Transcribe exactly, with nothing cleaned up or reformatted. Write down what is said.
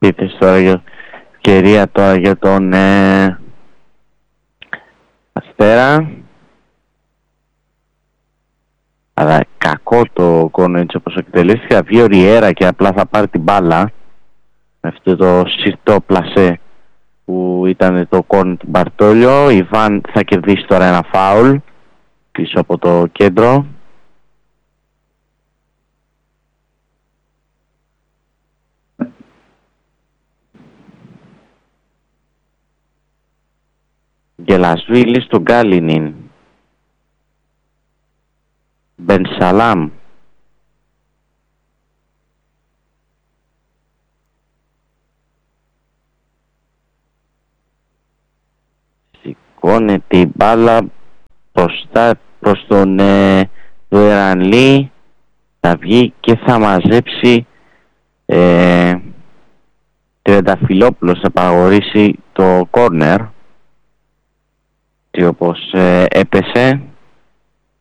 επίθεση τώρα για ευκαιρία τώρα για τον ε, Αστέρα. Αλλά κακό το κόνο έτσι όπως εκτελέστηκε. Θα βγει ο Ριέρα και απλά θα πάρει την μπάλα με αυτό το σιρτό πλασέ που ήταν το κόνο του Μπαρτόλιο. Η Βαν θα κερδίσει τώρα ένα φάουλ πίσω από το κέντρο. Γελασβίλη στον Γκάλινιν. Μπενσαλάμ. Σηκώνεται η μπάλα μπροστά προς τον ε, Δουερανλή. Θα βγει και θα μαζέψει ε, Τριανταφυλόπουλος, θα παραγωρήσει το κόρνερ. Και όπως ε, έπεσε